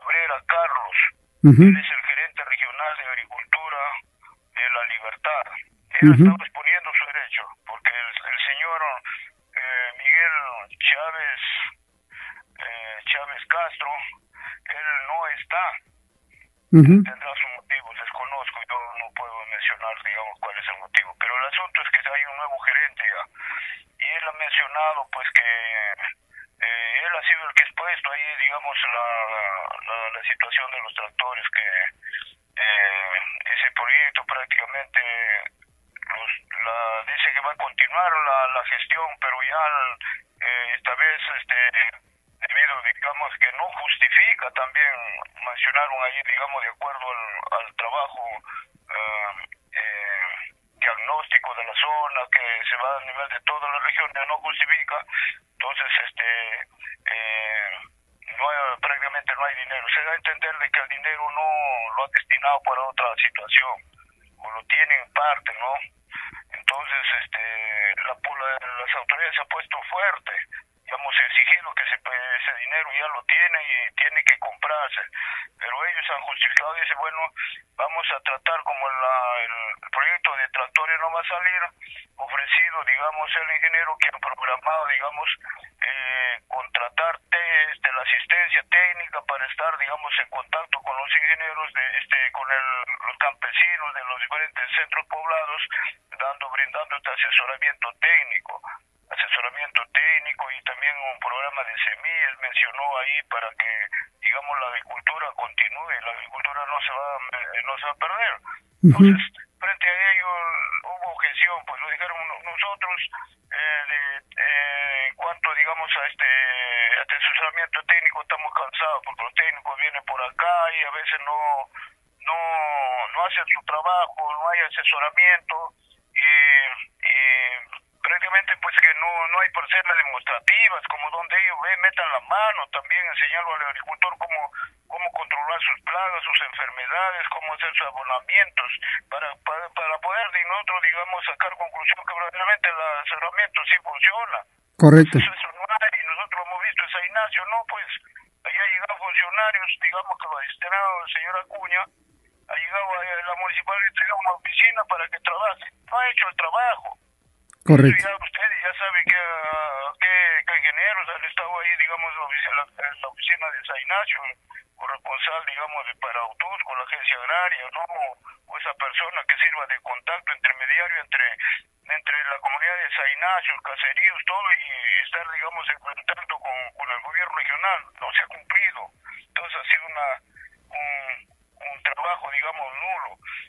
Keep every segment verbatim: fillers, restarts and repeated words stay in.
Cabrera Carlos. Uh-huh. Él es el gerente regional de Agricultura de La Libertad. Él Uh-huh. estaba exponiendo su derecho, porque el, el señor eh, Miguel Chávez, eh, Chávez Castro, él no está. Uh-huh. Tendrá sus motivos, desconozco, yo no puedo mencionar, digamos, cuál es el motivo, pero el asunto es que hay un nuevo gerente ya, y él ha mencionado, pues, que eh, él ha sido el que ha expuesto ahí, digamos, la, la, la situación de los tractores, que eh, ese proyecto prácticamente los, la, dice que va a continuar la, la gestión, pero ya eh, esta vez, este, debido, digamos, que no justifica, también mencionaron ahí, digamos, de acuerdo al, al trabajo uh, eh, diagnóstico de la zona, que se va a nivel de toda la región, ya no justifica, entonces, este, eh, no hay, prácticamente no hay dinero. Se da a entender de que el dinero no lo ha destinado para otra situación, o lo tiene en parte, ¿no? Entonces, este, la, la, las autoridades se han puesto fuerte. Hemos exigido que ese, ese dinero ya lo tiene y tiene que comprarse, pero ellos han justificado y dicen, bueno, vamos a tratar, como la, el proyecto de tractores no va a salir, ofrecido, digamos, el ingeniero que han programado, digamos, eh, contratar test de la asistencia técnica para estar, digamos, en contacto con los ingenieros, de este con el, los campesinos de los diferentes centros poblados, dando, brindando este asesoramiento técnico. asesoramiento técnico y también un programa de semillas mencionó ahí para que, digamos, la agricultura continúe, la agricultura no se va, no se va a perder. Entonces, uh-huh. frente a ello hubo objeción, pues lo dijeron nosotros, eh, de, eh, en cuanto, digamos, a este, a este asesoramiento técnico, estamos cansados porque los técnicos vienen por acá y a veces no, no, no hacen su trabajo, no hay asesoramiento y, y prácticamente, pues, que no no hay parcelas demostrativas, como donde ellos ven, metan la mano, también enseñarlo al agricultor cómo, cómo controlar sus plagas, sus enfermedades, cómo hacer sus abonamientos, para, para, para poder de nosotros, digamos, sacar conclusión que verdaderamente el asesoramiento sí funciona. Correcto. Entonces, eso no hay, y nosotros hemos visto en San Ignacio, no, pues, ahí ha llegado funcionarios, digamos, que lo ha destinado el señor Acuña, ha llegado a la municipalidad, ha entregado una oficina para que trabaje, no ha hecho el trabajo. Correcto. Eso ya ustedes ya saben que, uh, que, que ingenieros han estado ahí, digamos, la, la, la oficina de San Ignacio, corresponsal, digamos, de para Autos con la agencia agraria, ¿no? O, o esa persona que sirva de contacto intermediario entre entre la comunidad de San Ignacio, caseríos, todo, y estar, digamos, en contacto con, con el gobierno regional. No se ha cumplido. Entonces ha sido una un, un trabajo, digamos, nulo.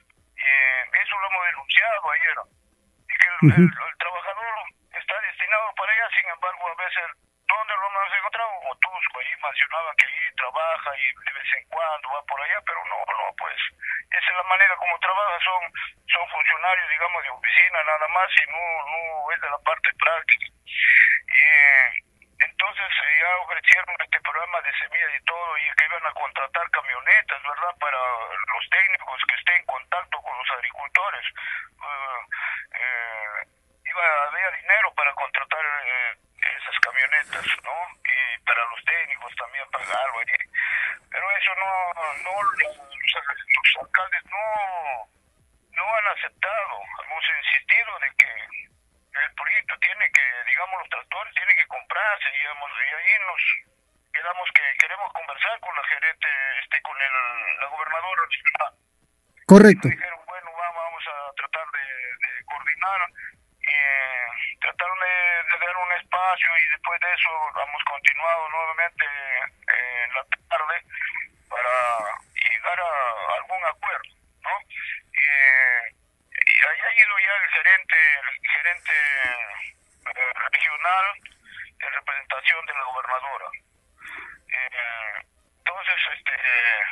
Y eh, eso lo hemos denunciado ayer. Y que el, uh-huh. el, el trabajador está destinado para allá, sin embargo, a veces, ¿dónde lo hemos encontrado? Como Tusco, ahí mencionaba que allí trabaja y de vez en cuando va por allá, pero no, no, pues, esa es la manera como trabaja, son, son funcionarios, digamos, de oficina nada más, y no, no es de la parte práctica. Y eh, entonces eh, ya ofrecieron este programa de semillas y todo, y que iban a contratar camionetas, ¿verdad?, para los técnicos que estén en contacto con los agricultores. Uh, eh, iba a haber dinero para contratar eh, esas camionetas, ¿no? Y para los técnicos también pagarlo. ¿eh? Pero eso no, no los, los alcaldes no, no han aceptado. Hemos insistido de que el proyecto tiene que, digamos, los tractores tienen que comprarse, digamos, y ahí nos quedamos que queremos conversar con la gerente, este, con el, la gobernadora. Correcto. Y dijeron, bueno, vamos a tratar de, de coordinar y eh, trataron de, de dar un espacio, y después de eso hemos continuado nuevamente eh, en la tarde para llegar a algún acuerdo, ¿no? Y, eh, y ahí ha ido ya el gerente, el gerente eh, regional en representación de la gobernadora. Eh, entonces, este... Eh,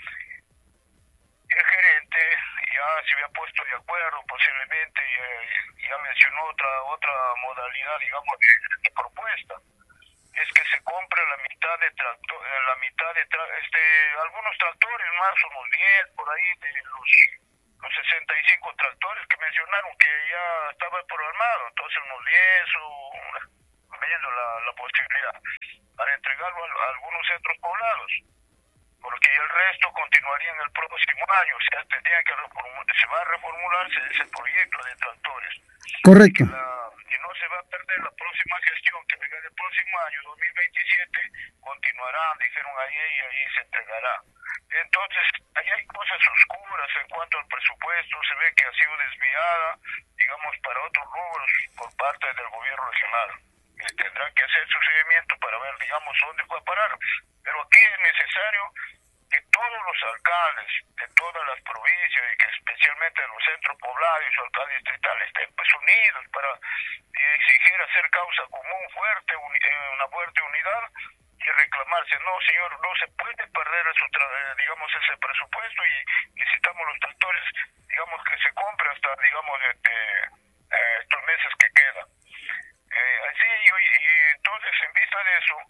el gerente ya se había puesto de acuerdo posiblemente, y ya mencionó otra otra modalidad, digamos, de, de propuesta, es que se compre la mitad de tractor, la mitad de tra este algunos tractores más, unos diez por ahí, de los los sesenta y cinco tractores que mencionaron que ya estaba programado, entonces unos diez o viendo la, la posibilidad para entregarlo a, a algunos centros poblados. Por continuaría en el próximo año, o sea, tendría que reformular, se va a reformularse ese proyecto de tractores. Correcto. La, y no se va a perder la próxima gestión, que venga el próximo año, dos mil veintisiete, continuarán, dijeron ahí, y ahí se entregará. Entonces, ahí hay cosas oscuras en cuanto al presupuesto, se ve que ha sido desviada, digamos, para otros rubros por parte del gobierno regional. Eh, tendrán que hacer su seguimiento para ver, digamos, dónde fue a parar. Pero aquí es necesario que todos los alcaldes de todas las provincias, y que especialmente de los centros poblados y sus alcaldes distritales, estén pues unidos para eh, exigir hacer causa común fuerte, un, eh, una fuerte unidad, y reclamarse. No, señor, no se puede perder su tra- digamos, ese presupuesto, y necesitamos los tractores, digamos, que se compre hasta, digamos, este, eh, estos meses que quedan. Eh, así, y, y entonces, en vista de eso,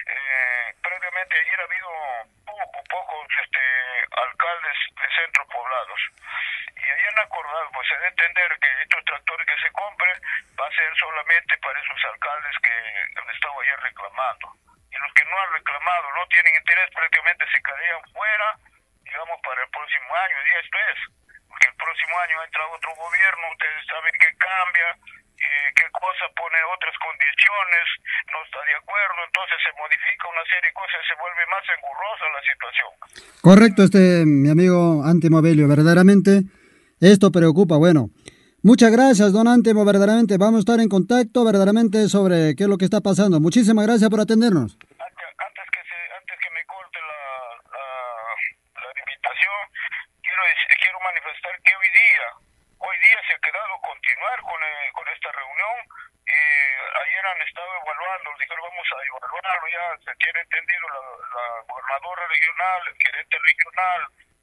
eh, previamente ayer ha habido poco, pocos este, alcaldes de centros poblados, y ahí han acordado, pues se debe entender que estos tractores que se compren va a ser solamente para esos alcaldes que han estado ayer reclamando, y los que no han reclamado, no tienen interés, prácticamente se quedarían fuera, digamos, para el próximo año, y esto es, porque el próximo año entra otro gobierno, ustedes saben que cambia, eh, qué cosa pone otras condiciones, no está de acuerdo, entonces se modifica una serie de cosas, se vuelve más engorrosa la situación. Correcto, este, mi amigo Antimovelio, verdaderamente esto preocupa. Bueno, muchas gracias, don Antimo, verdaderamente vamos a estar en contacto verdaderamente sobre qué es lo que está pasando. Muchísimas gracias por atendernos. Antes, antes que se, antes que me corte la, la, la invitación, quiero decir, quiero manifestar que hoy día, hoy día se ha quedado continuar con, eh, con esta reunión. Eh, ayer han estado evaluando, dijeron vamos a evaluarlo, ya se tiene entendido la, la gobernadora regional, el gerente regional,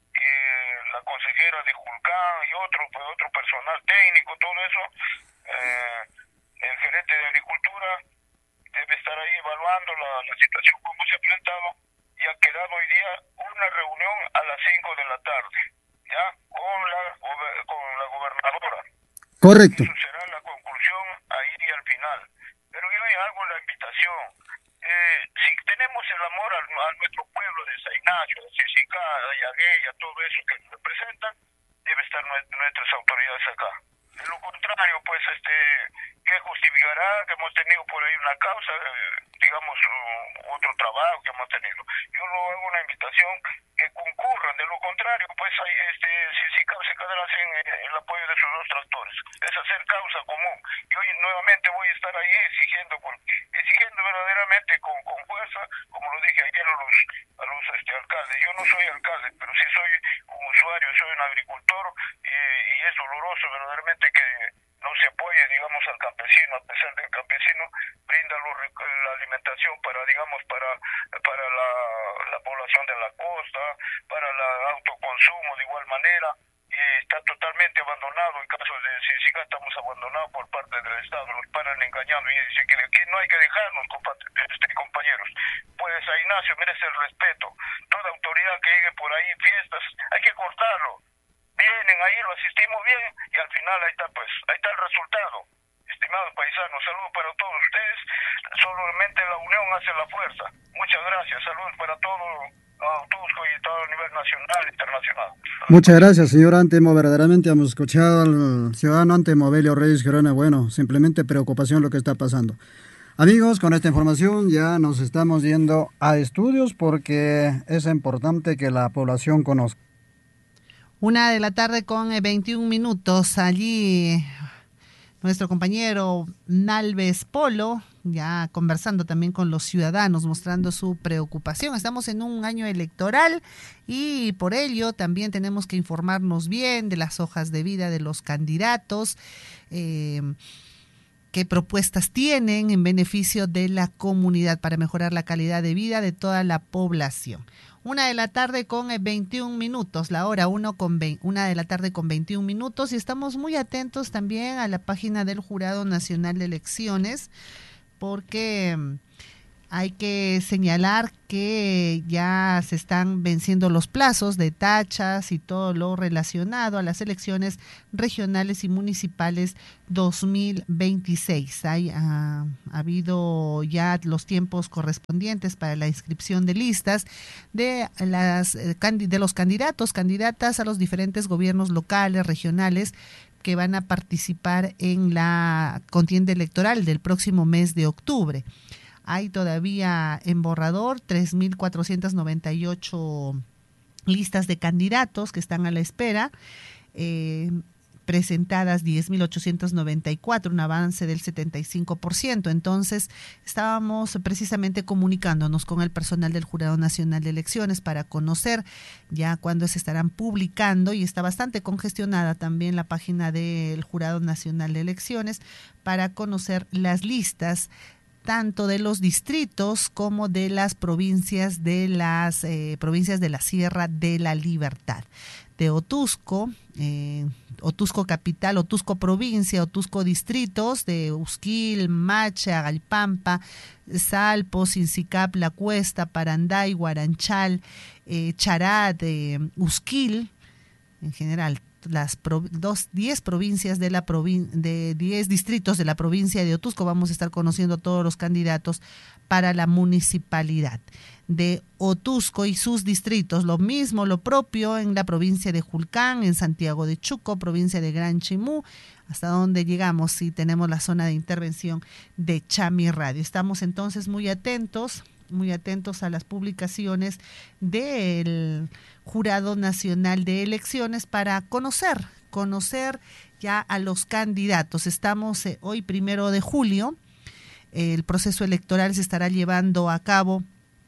eh, la consejera de Julcán y otro, pues, otro personal técnico, todo eso, eh, el gerente de agricultura debe estar ahí evaluando la, la situación como se ha presentado, y ha quedado hoy día una reunión a las cinco de la tarde, ya, con la, con la gobernadora. Correcto. Eso será la conclusión ahí y al final. Pero yo hago la invitación. Eh, si tenemos el amor a, a nuestro pueblo de San Ignacio, de Cicica, de Yagueya, todo eso que nos representan, debe estar nuestras autoridades acá. De lo contrario, pues, este, ¿qué justificará que hemos tenido por ahí una causa, eh, digamos, uh, otro trabajo que hemos tenido? Yo lo hago una invitación que concurran, de lo contrario, pues, ahí, este, si, si se quedará sin el apoyo de sus dos tractores. Es hacer causa común. Y hoy nuevamente voy a estar ahí exigiendo, con, exigiendo verdaderamente con, con fuerza, como lo dije ayer a los, a los este, alcaldes. Yo no soy alcalde, pero sí soy un usuario, soy un agricultor, y, y es doloroso verdaderamente que no se apoye, digamos, al campesino, a pesar del campesino brinda lo, la alimentación para, digamos, para para la, la población de la costa, para el autoconsumo de igual manera, y está totalmente abandonado. En caso de Cicica estamos abandonados por parte del Estado, nos paran engañando, y dice que aquí no hay que dejarnos, este, compañeros. Pues a Ignacio merece el respeto, toda autoridad que llegue por ahí, fiestas, hay que cortarlo. Vienen ahí, lo asistimos bien, y al final ahí está, pues, ahí está el resultado. Estimados paisanos, saludos para todos ustedes, solamente la unión hace la fuerza. Muchas gracias, saludos para todos, a Tusco y todo a nivel nacional e internacional. Muchas gracias, señor Antimo, verdaderamente hemos escuchado al ciudadano Antimovelio Reyes Gerona. Bueno, simplemente preocupación lo que está pasando. Amigos, con esta información ya nos estamos yendo a estudios porque es importante que la población conozca. Una de la tarde con veintiún minutos. Allí nuestro compañero Nalves Polo, ya conversando también con los ciudadanos, mostrando su preocupación. Estamos en un año electoral y por ello también tenemos que informarnos bien de las hojas de vida de los candidatos, eh, qué propuestas tienen en beneficio de la comunidad para mejorar la calidad de vida de toda la población. Una de la tarde con veintiún minutos, la hora uno con veinte, una de la tarde con veintiún minutos, y estamos muy atentos también a la página del Jurado Nacional de Elecciones, porque Hay que señalar que ya se están venciendo los plazos de tachas y todo lo relacionado a las elecciones regionales y municipales dos mil veintiséis. Hay, ha, ha habido ya los tiempos correspondientes para la inscripción de listas de, las, de los candidatos, candidatas a los diferentes gobiernos locales, regionales, que van a participar en la contienda electoral del próximo mes de octubre. Hay todavía en borrador tres mil cuatrocientas noventa y ocho listas de candidatos que están a la espera, eh, presentadas diez mil ochocientos noventa y cuatro, un avance del setenta y cinco por ciento. Entonces, estábamos precisamente comunicándonos con el personal del Jurado Nacional de Elecciones para conocer ya cuándo se estarán publicando, y está bastante congestionada también la página del Jurado Nacional de Elecciones para conocer las listas tanto de los distritos como de las provincias de las eh, provincias de la Sierra de la Libertad. De Otuzco, eh, Otuzco Capital, Otuzco Provincia, Otuzco Distritos, de Usquil, Macha, Agalpampa, Salpo, Sincicap, La Cuesta, Paranday, Guaranchal, eh, Charat, eh, Usquil, en general, las pro, dos, diez provincias de la provin, de diez distritos de la provincia de Otuzco. Vamos a estar conociendo todos los candidatos para la municipalidad de Otuzco y sus distritos. Lo mismo, lo propio en la provincia de Julcán, en Santiago de Chuco, provincia de Gran Chimú, hasta donde llegamos si tenemos la zona de intervención de Chami Radio. Estamos entonces muy atentos, muy atentos a las publicaciones del Jurado Nacional de Elecciones para conocer, conocer ya a los candidatos. Estamos eh, hoy primero de julio, el proceso electoral se estará llevando a cabo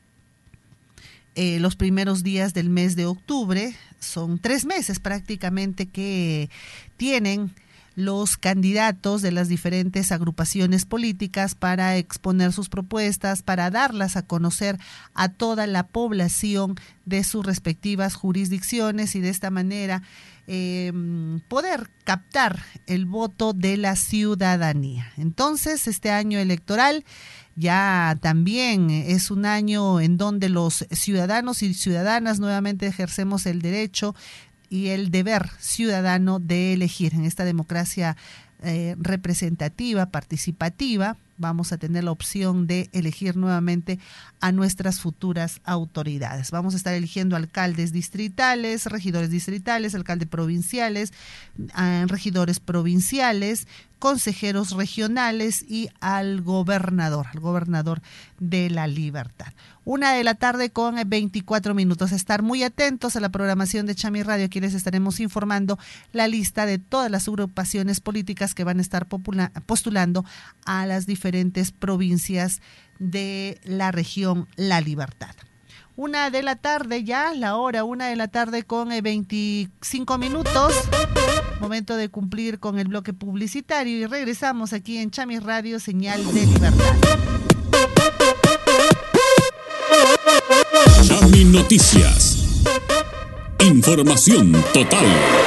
eh, los primeros días del mes de octubre. Son tres meses prácticamente que tienen los candidatos de las diferentes agrupaciones políticas para exponer sus propuestas, para darlas a conocer a toda la población de sus respectivas jurisdicciones y de esta manera eh, poder captar el voto de la ciudadanía. Entonces, este año electoral ya también es un año en donde los ciudadanos y ciudadanas nuevamente ejercemos el derecho y el deber ciudadano de elegir. En esta democracia eh, representativa, participativa, vamos a tener la opción de elegir nuevamente a nuestras futuras autoridades. Vamos a estar eligiendo alcaldes distritales, regidores distritales, alcaldes provinciales, eh, regidores provinciales, consejeros regionales y al gobernador, al gobernador de la Libertad. Una de la tarde con veinticuatro minutos. Estar muy atentos a la programación de Chami Radio. Aquí les estaremos informando la lista de todas las agrupaciones políticas que van a estar popula- postulando a las diferentes provincias de la región La Libertad. Una de la tarde ya, la hora, una de la tarde con veinticinco minutos. Momento de cumplir con el bloque publicitario y regresamos aquí en Chami Radio, señal de libertad. Chami Noticias. Información total.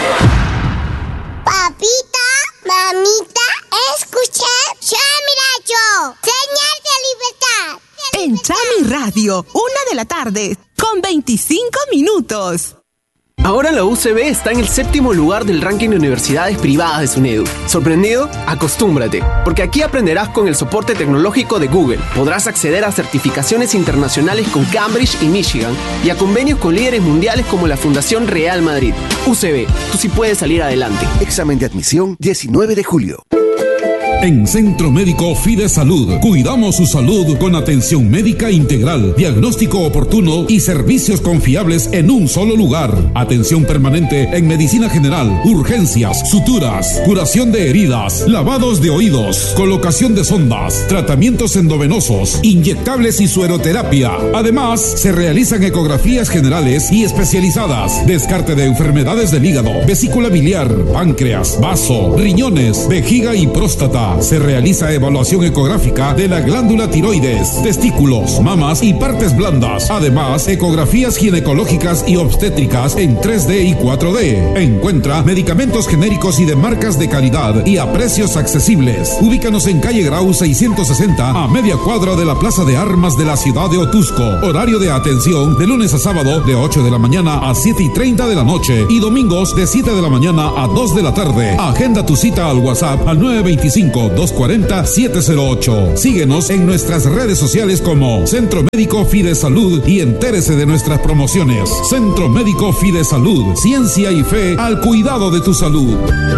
Papita, mamita, escucha Chami Radio, señal de libertad. En Chami Radio, una de la tarde, con veinticinco minutos. Ahora la U C B está en el séptimo lugar del ranking de universidades privadas de SUNEDU. ¿Sorprendido? Acostúmbrate, porque aquí aprenderás con el soporte tecnológico de Google. Podrás acceder a certificaciones internacionales con Cambridge y Michigan y a convenios con líderes mundiales como la Fundación Real Madrid. U C B, tú sí puedes salir adelante. Examen de admisión diecinueve de julio. En Centro Médico Fide Salud, cuidamos su salud con atención médica integral, diagnóstico oportuno y servicios confiables en un solo lugar. Atención permanente en medicina general, urgencias, suturas, curación de heridas, lavados de oídos, colocación de sondas, tratamientos endovenosos, inyectables y sueroterapia. Además, se realizan ecografías generales y especializadas, descarte de enfermedades del hígado, vesícula biliar, páncreas, vaso, riñones, vejiga y próstata. Consulta. Se realiza evaluación ecográfica de la glándula tiroides, testículos, mamas y partes blandas. Además, ecografías ginecológicas y obstétricas en tres D y cuatro D. Encuentra medicamentos genéricos y de marcas de calidad y a precios accesibles. Ubícanos en calle Grau seiscientos sesenta, a media cuadra de la Plaza de Armas de la ciudad de Otusco. Horario de atención de lunes a sábado de ocho de la mañana a siete y treinta de la noche y domingos de siete de la mañana a dos de la tarde. Agenda tu cita al WhatsApp al nueve dos cinco, dos cuatro cero, siete cero ocho. Síguenos en nuestras redes sociales como Centro Médico Fidesalud y entérese de nuestras promociones. Centro Médico Fidesalud, ciencia y fe al cuidado de tu salud.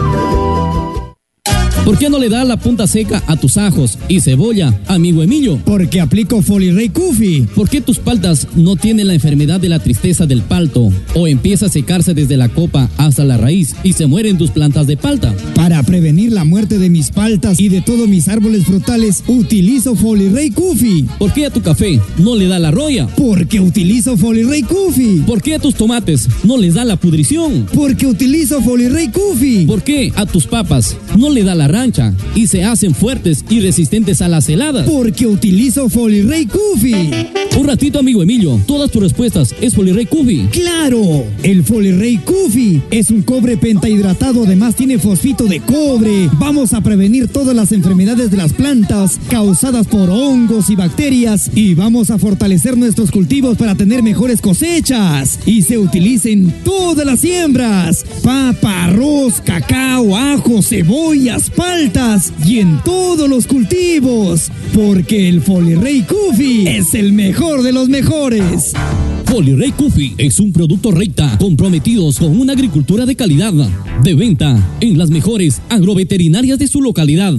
¿Por qué no le das la punta seca a tus ajos y cebolla, amigo Emilio? Porque aplico Folirey Kufi. ¿Por qué tus paltas no tienen la enfermedad de la tristeza del palto? ¿O empieza a secarse desde la copa hasta la raíz y se mueren tus plantas de palta? Para prevenir la muerte de mis paltas y de todos mis árboles frutales, utilizo Folirey Kufi. ¿Por qué a tu café no le da la roya? Porque utilizo Folirey Kufi. ¿Por qué a tus tomates no les da la pudrición? Porque utilizo Folirey Kufi. ¿Por qué a tus papas no le da la rancha y se hacen fuertes y resistentes a las heladas? Porque utilizo Folirey Kufi. Un ratito, amigo Emilio, todas tus respuestas es Folirey Kufi. ¡Claro! El Folirey Kufi es un cobre pentahidratado, además tiene fosfito de cobre. Vamos a prevenir todas las enfermedades de las plantas causadas por hongos y bacterias y vamos a fortalecer nuestros cultivos para tener mejores cosechas. Y se utiliza en todas las siembras: papa, arroz, cacao, ajo, cebollas, paltas y en todos los cultivos, porque el Folirey Kufi es el mejor de los mejores. Folirey Kufi es un producto Reita, comprometidos con una agricultura de calidad, de venta en las mejores agroveterinarias de su localidad.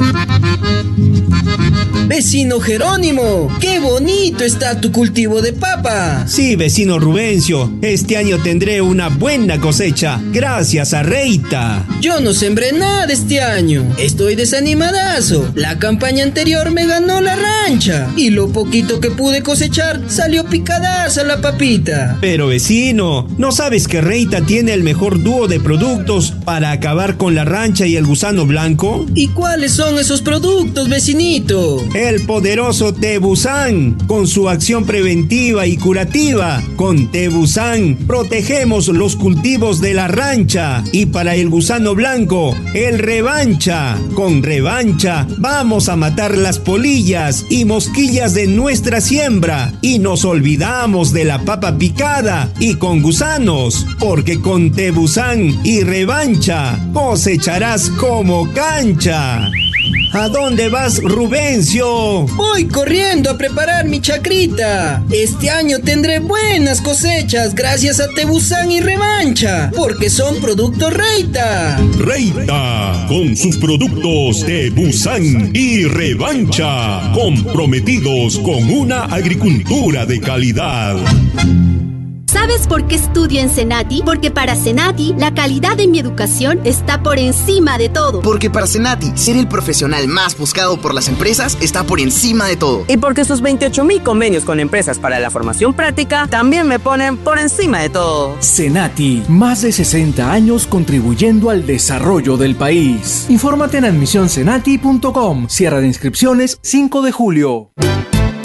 Vecino Jerónimo, qué bonito está tu cultivo de papa. Sí, vecino Rubencio, este año tendré una buena cosecha, gracias a Reita. Yo no sembré nada este año, estoy desanimadazo. La campaña anterior me ganó la rancha y lo poquito que pude cosechar salió picadaza la papita. Pero vecino, ¿no sabes que Reita tiene el mejor dúo de productos para acabar con la rancha y el gusano blanco? ¿Y cuáles son esos productos, vecinito? El poderoso Tebusan, con su acción preventiva y curativa. Con Tebusan protegemos los cultivos de la rancha. Y para el gusano blanco, el Revancha. Con Revancha vamos a matar las polillas y mosquillas de nuestra siembra. Y nos olvidamos de la papa picada y con gusanos, porque con Tebusan y Revancha cosecharás como cancha. ¿A dónde vas, Rubencio? Voy corriendo a preparar mi chacrita. Este año tendré buenas cosechas gracias a Tebusan y Revancha, porque son productos Reita. Reita, con sus productos Tebusan y Revancha, comprometidos con una agricultura de calidad. ¿Sabes por qué estudio en Senati? Porque para Senati, la calidad de mi educación está por encima de todo. Porque para Senati, ser el profesional más buscado por las empresas está por encima de todo. Y porque sus veintiocho mil convenios con empresas para la formación práctica también me ponen por encima de todo. Senati, más de sesenta años contribuyendo al desarrollo del país. Infórmate en admisión senati punto com. Cierre de inscripciones cinco de julio.